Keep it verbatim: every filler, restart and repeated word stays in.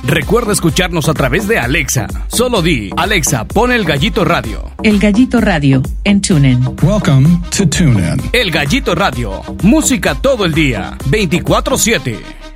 Recuerda escucharnos a través de Alexa. Solo di, Alexa, pon El Gallito Radio. El Gallito Radio en TuneIn. Welcome to TuneIn. El Gallito Radio. Música todo el día, veinticuatro siete.